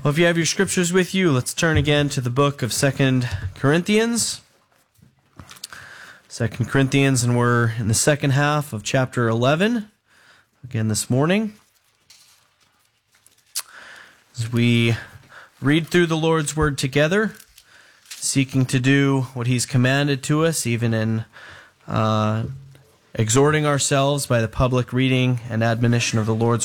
Well, if you have your scriptures with you, let's turn again to the book of 2 Corinthians. 2 Corinthians, and we're in the second half of chapter 11, again this morning. As we read through the Lord's Word together, seeking to do what He's commanded to us, even in exhorting ourselves by the public reading and admonition of the Lord's